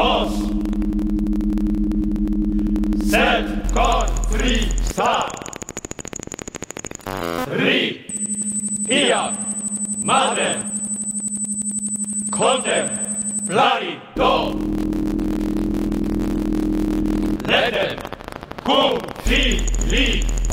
Pos. Set, con, free, sa. Ri, pijak, madre. Kontem, plari, do. Leden, kum, fi, li.